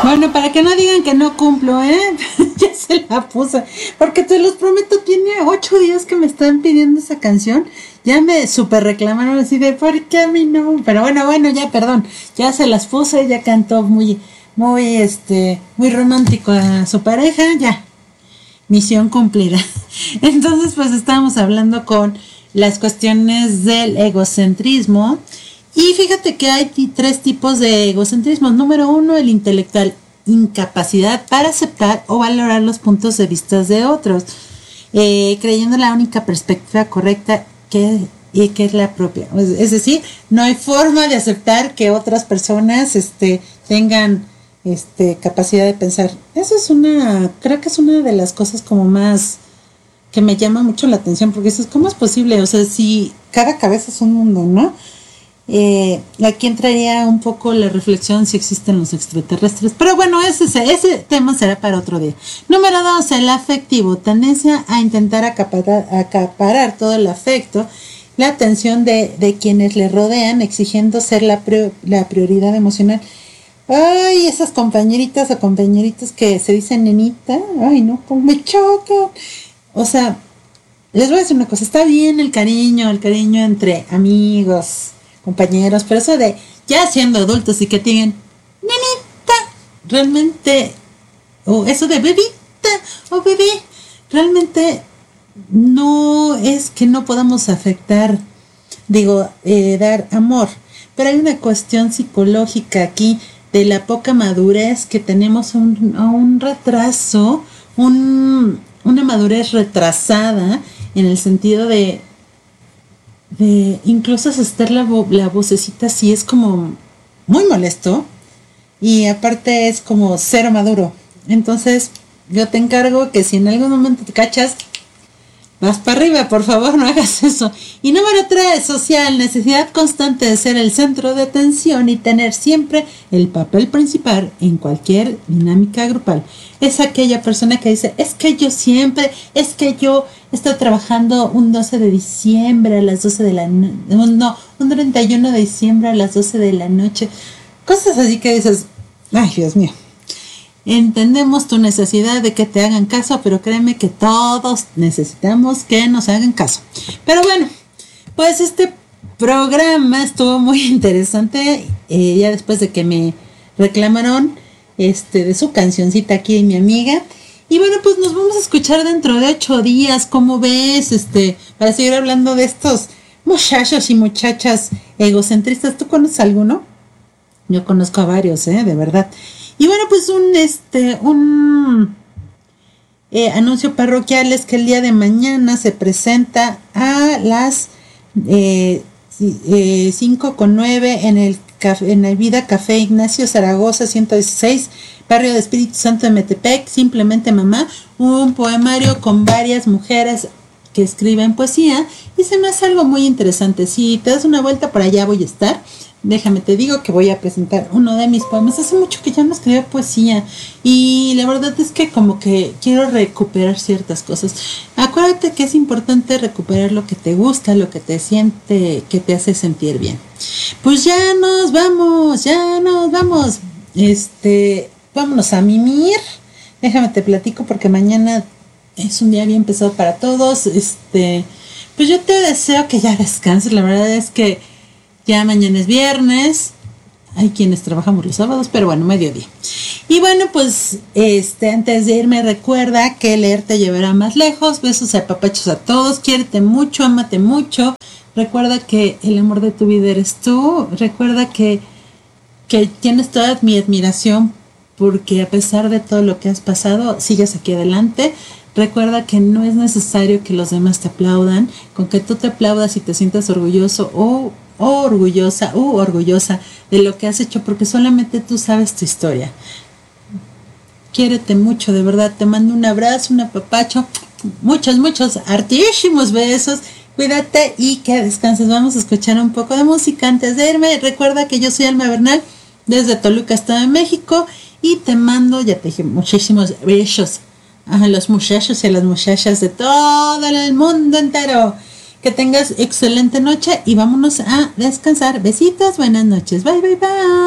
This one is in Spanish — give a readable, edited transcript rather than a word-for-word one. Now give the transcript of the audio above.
Bueno, para que no digan que no cumplo, ya se la puse. Porque te los prometo, tiene 8 días que me están pidiendo esa canción. Ya me super reclamaron así de, ¿por qué a mí no? Pero bueno, ya, perdón. Ya se las puse, ya cantó muy romántico a su pareja, ya. Misión cumplida. Entonces, pues estábamos hablando con las cuestiones del egocentrismo. Y fíjate que hay 3 tipos de egocentrismo. Número 1, el intelectual, incapacidad para aceptar o valorar los puntos de vista de otros, creyendo la única perspectiva correcta que es la propia. Es decir, no hay forma de aceptar que otras personas tengan capacidad de pensar. Eso es creo que es una de las cosas como más que me llama mucho la atención, porque dices, ¿cómo es posible? O sea, si cada cabeza es un mundo, ¿no? Aquí entraría un poco la reflexión si existen los extraterrestres, pero bueno, ese tema será para otro día. Número 2, el afectivo, tendencia a intentar acaparar todo el afecto, la atención de quienes le rodean, exigiendo ser la prioridad emocional. Ay, esas compañeritas o compañeritos que se dicen nenita, ay no, cómo me chocan. O sea, les voy a decir una cosa, está bien el cariño entre amigos, compañeros, pero eso de ya siendo adultos y que tienen nenita, realmente, o eso de bebita o bebé, realmente no es que no podamos dar amor, pero hay una cuestión psicológica aquí de la poca madurez que tenemos, un retraso, una madurez retrasada en el sentido de incluso asestar la vocecita así es como muy molesto y aparte es como cero maduro. Entonces yo te encargo que si en algún momento te cachas, vas para arriba, por favor, no hagas eso. Y número 3, social, necesidad constante de ser el centro de atención y tener siempre el papel principal en cualquier dinámica grupal. Es aquella persona que dice, es que yo estoy trabajando un 12 de diciembre a las 12 de la noche, un 31 de diciembre a las 12 de la noche. Cosas así que dices, ay, Dios mío. Entendemos tu necesidad de que te hagan caso, pero créeme que todos necesitamos que nos hagan caso. Pero bueno, pues este programa estuvo muy interesante. Ya después de que me reclamaron de su cancioncita aquí mi amiga. Y bueno, pues nos vamos a escuchar dentro de 8 días. ¿Cómo ves? Para seguir hablando de estos muchachos y muchachas egocentristas. ¿Tú conoces alguno? Yo conozco a varios, de verdad. Y bueno, pues un anuncio parroquial es que el día de mañana se presenta a las 5:09 en el Vida Café Ignacio Zaragoza 116, barrio de Espíritu Santo de Metepec, Simplemente Mamá, un poemario con varias mujeres que escriben poesía y se me hace algo muy interesante. Si te das una vuelta por allá voy a estar. Déjame te digo que voy a presentar uno de mis poemas. Hace mucho que ya no escribía poesía y la verdad es que como que quiero recuperar ciertas cosas. Acuérdate que es importante recuperar lo que te gusta, lo que te siente, que te hace sentir bien. Pues ya nos vamos. Vámonos a mimir. Déjame te platico porque mañana es un día bien pesado para todos. Pues yo te deseo que ya descanses. La verdad es que ya mañana es viernes. Hay quienes trabajamos los sábados, pero bueno, mediodía. Y bueno, pues antes de irme, recuerda que leer te llevará más lejos. Besos y apapachos a todos. Quiérete mucho, ámate mucho. Recuerda que el amor de tu vida eres tú. Recuerda que tienes toda mi admiración porque a pesar de todo lo que has pasado, sigues aquí adelante. Recuerda que no es necesario que los demás te aplaudan. Con que tú te aplaudas y te sientas orgulloso o orgullosa de lo que has hecho, porque solamente tú sabes tu historia. Quiérete mucho, de verdad. Te mando un abrazo, un apapacho, muchos, hartísimos besos. Cuídate y que descanses. Vamos a escuchar un poco de música antes de irme. Recuerda que yo soy Alma Bernal desde Toluca, Estado de México, y te mando, ya te dije, muchísimos besos a los muchachos y a las muchachas de todo el mundo entero. Que tengas excelente noche y vámonos a descansar. Besitos, buenas noches. Bye.